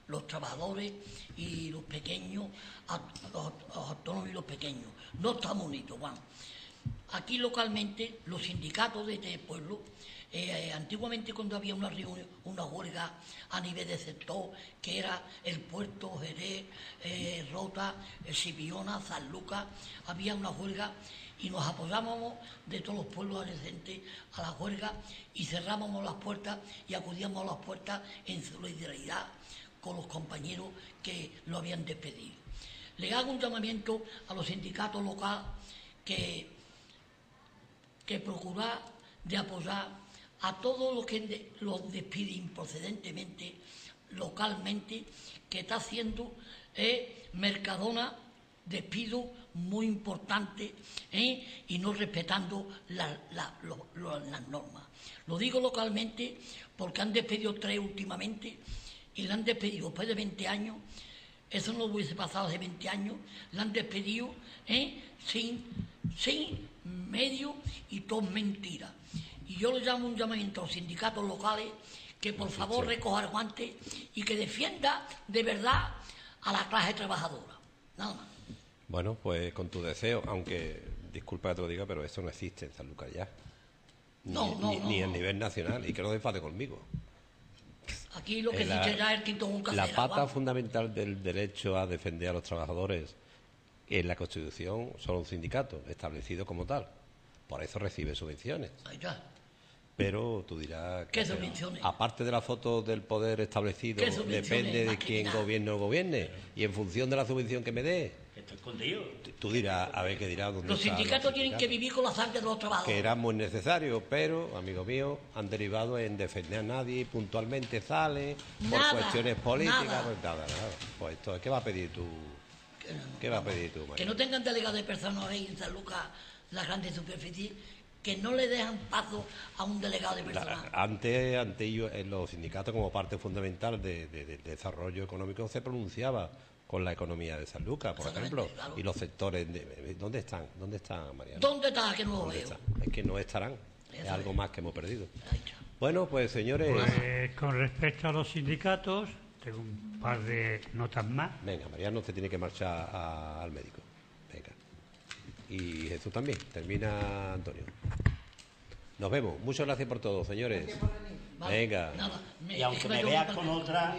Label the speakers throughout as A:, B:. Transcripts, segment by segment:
A: los trabajadores y los pequeños, los autónomos y los pequeños. No estamos unidos, Juan. Aquí localmente, los sindicatos de este pueblo, antiguamente cuando había una reunión, una huelga a nivel de sector, que era el Puerto, Jerez, Rota, Sipiona, Sanlúcar, había una huelga y nos apoyábamos de todos los pueblos adolescentes a la huelga y cerrábamos las puertas y acudíamos a las puertas en solidaridad con los compañeros que lo habían despedido. Le hago un llamamiento a los sindicatos locales que procurar de apoyar a todos los que los despiden improcedentemente localmente, que está haciendo Mercadona despido muy importante y no respetando las normas. Lo digo localmente porque han despedido 3 últimamente y la han despedido después de 20 años. Eso no hubiese pasado hace 20 años. La han despedido sin medio y todo mentira. Y yo le llamo un llamamiento a los sindicatos locales que por favor recoja el guante y que defienda de verdad a la clase trabajadora. Nada más.
B: Bueno, pues con tu deseo, aunque disculpa que te lo diga, pero eso no existe en Sanlúcar ya. Ni a nivel nacional, y que no se enfade conmigo.
A: Aquí lo que existe ya es el quinto un casera.
B: La pata fundamental del derecho a defender a los trabajadores en la Constitución son los sindicatos, establecidos como tal. Por eso recibe subvenciones.
A: Ahí está.
B: Pero tú dirás que,
A: ¿qué subvenciones?
B: Aparte de la foto del poder establecido, depende de quién gobierne o gobierne, y en función de la subvención que me dé.
C: Esto escondido.
B: Tú dirás, a ver qué dirás.
A: Los sindicatos tienen que vivir con la sangre de los trabajadores.
B: Que era muy necesario, pero, amigo mío, han derivado en defender a nadie y puntualmente sale por cuestiones políticas. Pues nada. Pues esto, ¿qué va a pedir tú? ¿Qué va a pedir tú, María?
A: Que no tengan delegados de personas ahí en San Lucas, la grande superficie, que no le dejan paso a un delegado de personal.
B: Antes ellos, en los sindicatos, como parte fundamental del desarrollo económico, se pronunciaba con la economía de San Lucas, por ejemplo, claro. Y los sectores ¿dónde están, Mariano?
A: ¿Dónde está? Que no lo veo.
B: Es que no estarán. Es algo más que hemos perdido. Bueno, pues señores,
D: pues, con respecto a los sindicatos, tengo un par de notas más.
B: Venga, Mariano, usted tiene que marchar al médico. Venga. Y Jesús también. Termina Antonio. Nos vemos. Muchas gracias por todo, señores. Venga.
C: Y aunque me veas con otra,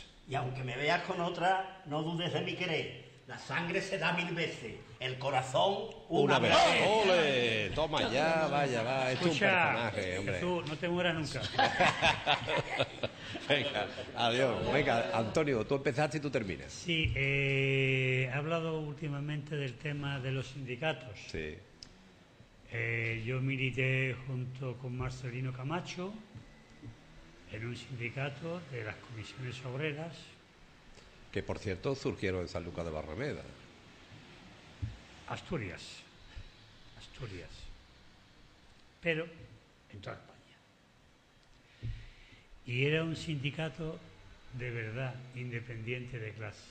C: no dudes de mi querer. La sangre se da 1000 veces, el corazón una vez.
B: ¡Ole! Toma ya, vaya, va. Esto es un personaje, hombre.
D: Tú no te mueras nunca.
B: Venga, adiós. Venga, Antonio, tú empezaste y tú terminas.
D: Sí, he hablado últimamente del tema de los sindicatos.
B: Sí.
D: Yo milité junto con Marcelino Camacho en un sindicato de las comisiones obreras.
B: Que, por cierto, surgieron en San Lucas de Barrameda.
D: Asturias. Pero en toda España. Y era un sindicato de verdad independiente de clase.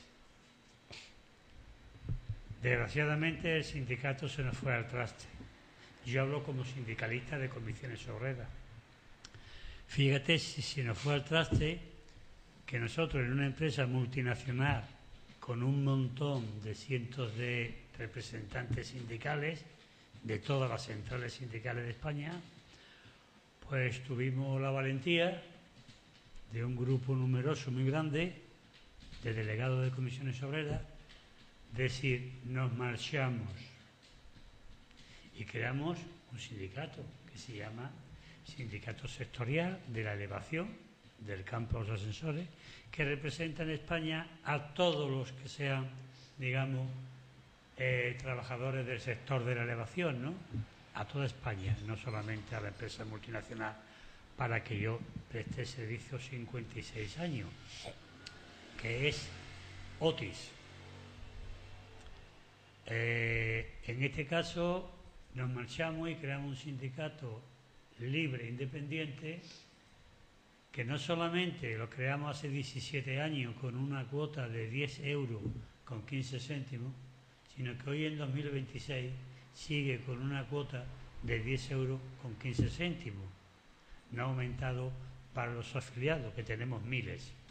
D: Desgraciadamente el sindicato se nos fue al traste. Yo hablo como sindicalista de comisiones obreras. Fíjate si se nos fue al traste que nosotros en una empresa multinacional con un montón de cientos de representantes sindicales de todas las centrales sindicales de España, pues tuvimos la valentía de un grupo numeroso muy grande de delegados de comisiones obreras decir, nos marchamos y creamos un sindicato que se llama Sindicato Sectorial de la Elevación del Campo de los Ascensores, que representa en España a todos los que sean, digamos, trabajadores del sector de la elevación, ¿no? A toda España, no solamente a la empresa multinacional para que yo preste servicio 56 años, que es Otis. En este caso nos marchamos y creamos un sindicato libre, independiente, que no solamente lo creamos hace 17 años con una cuota de 10 euros con 15 céntimos, sino que hoy en 2026 sigue con una cuota de 10 euros con 15 céntimos. No ha aumentado para los afiliados, que tenemos miles.